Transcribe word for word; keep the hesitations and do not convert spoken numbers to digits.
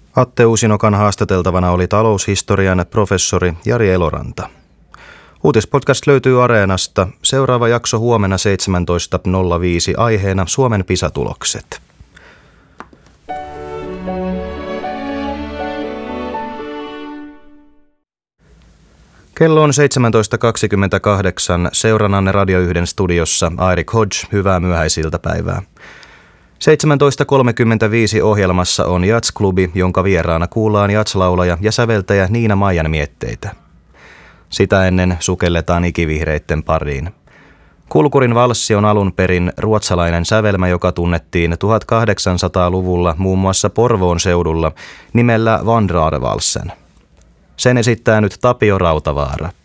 Atte Uusinokan haastateltavana oli taloushistorian professori Jari Eloranta. Uutispodcast löytyy Areenasta. Seuraava jakso huomenna seitsemäntoista nolla viisi aiheena Suomen PISA-tulokset. Kello on seitsemäntoista kaksikymmentäkahdeksan. Seurannanne Radio yhden studiossa Airik Hodge. Hyvää myöhäisiltapäivää. seitsemäntoista kolmekymmentäviisi ohjelmassa on Jats-klubi, jonka vieraana kuullaan jatslaulaja ja säveltäjä Niina Maijan mietteitä. Sitä ennen sukelletaan ikivihreitten pariin. Kulkurin valssi on alun perin ruotsalainen sävelmä, joka tunnettiin tuhatkahdeksansataaluvulla muun muassa Porvoon seudulla nimellä Vandrarvalsen. Sen esittää nyt Tapio Rautavaara.